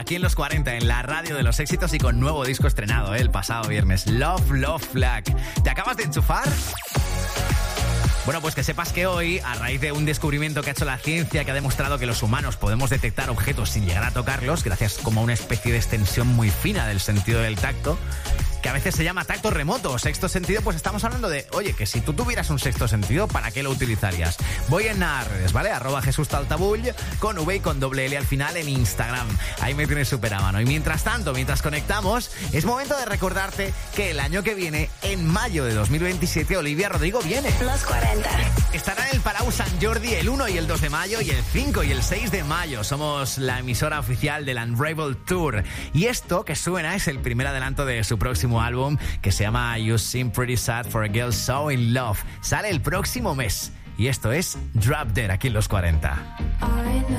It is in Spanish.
aquí en los 40, en la radio de los éxitos y con nuevo disco estrenado, el pasado viernes. Love, Love, Flag. ¿Te acabas de enchufar? Bueno, pues que sepas que hoy, a raíz de un descubrimiento que ha hecho la ciencia, que ha demostrado que los humanos podemos detectar objetos sin llegar a tocarlos, gracias como a una especie de extensión muy fina del sentido del tacto, que a veces se llama tacto remoto o sexto sentido, pues estamos hablando de, oye, que si tú tuvieras un sexto sentido, ¿para qué lo utilizarías? Voy en las redes, ¿vale? @JesusTaltabull, con V y con doble L al final en Instagram. Ahí me tienes súper a mano. Y mientras tanto, mientras conectamos, es momento de recordarte que el año que viene, en mayo de 2027, Olivia Rodrigo viene. Los 40. Estará en el Palau Sant Jordi el 1 y el 2 de mayo y el 5 y el 6 de mayo. Somos la emisora oficial del Unravel Tour. Y esto que suena es el primer adelanto de su próximo álbum, que se llama You Seem Pretty Sad for a Girl So in Love. Sale el próximo mes. Y esto es Drop Dead aquí en los 40. I know